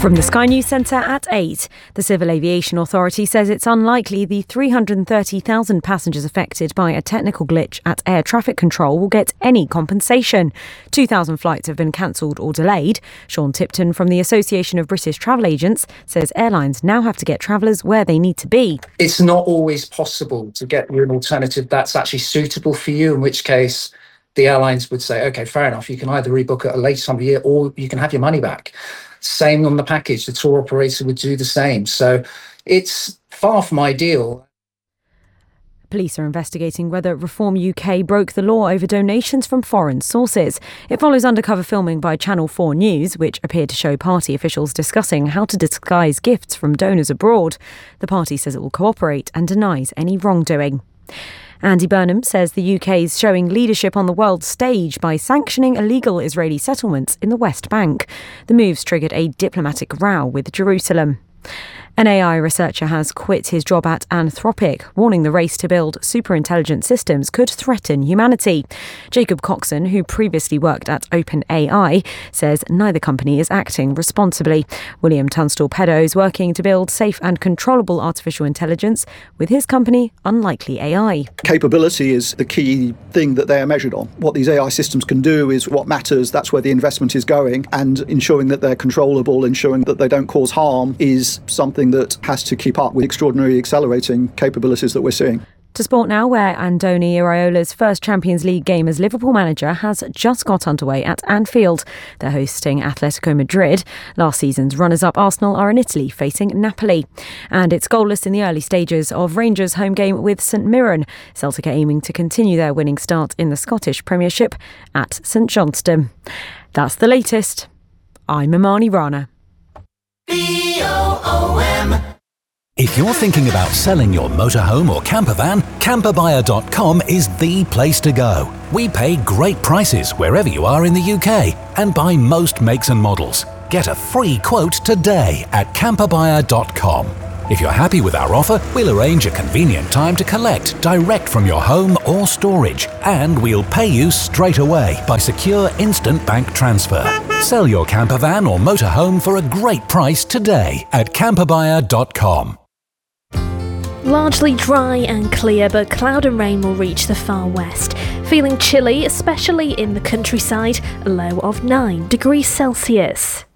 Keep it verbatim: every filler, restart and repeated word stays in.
From the Sky News Centre at eight, the Civil Aviation Authority says it's unlikely the three hundred thirty thousand passengers affected by a technical glitch at air traffic control will get any compensation. two thousand flights have been cancelled or delayed. Sean Tipton from the Association of British Travel Agents says airlines now have to get travellers where they need to be. It's not always possible to get you an alternative that's actually suitable for you, in which case the airlines would say, OK, fair enough, you can either rebook at a later time of year or you can have your money back. Same on the package, the tour operator would do the same. So it's far from ideal. Police are investigating whether Reform U K broke the law over donations from foreign sources. It follows undercover filming by Channel four News, which appeared to show party officials discussing how to disguise gifts from donors abroad. The party says it will cooperate and denies any wrongdoing. Andy Burnham says the U K is showing leadership on the world stage by sanctioning illegal Israeli settlements in the West Bank. The moves triggered a diplomatic row with Jerusalem. An A I researcher has quit his job at Anthropic, warning the race to build superintelligent systems could threaten humanity. Jacob Coxon, who previously worked at OpenAI, says neither company is acting responsibly. William Tunstall-Pedo is working to build safe and controllable artificial intelligence with his company, Unlikely A I. Capability is the key thing that they are measured on. What these A I systems can do is what matters. That's where the investment is going, and ensuring that they're controllable, ensuring that they don't cause harm is something that has to keep up with extraordinary accelerating capabilities that we're seeing. To sport now, where Andoni Iraola's first Champions League game as Liverpool manager has just got underway at Anfield. They're hosting Atletico Madrid. Last season's runners-up Arsenal are in Italy facing Napoli. And it's goalless in the early stages of Rangers' home game with St Mirren. Celtic are aiming to continue their winning start in the Scottish Premiership at St Johnstone. That's the latest. I'm Imani Rana. If you're thinking about selling your motorhome or camper van, camper buyer dot com is the place to go. We pay great prices wherever you are in the U K and buy most makes and models. Get a free quote today at camper buyer dot com. If you're happy with our offer, we'll arrange a convenient time to collect direct from your home or storage, and we'll pay you straight away by secure instant bank transfer. Sell your camper van or motorhome for a great price today at camper buyer dot com. Largely dry and clear, but cloud and rain will reach the far west. Feeling chilly, especially in the countryside, a low of nine degrees Celsius.